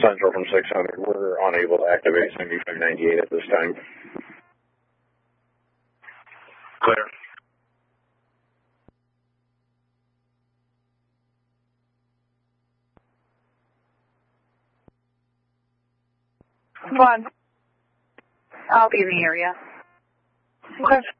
Central from 600. We're unable to activate 7598 at this time. Clear. One. I'll be in the area. Okay.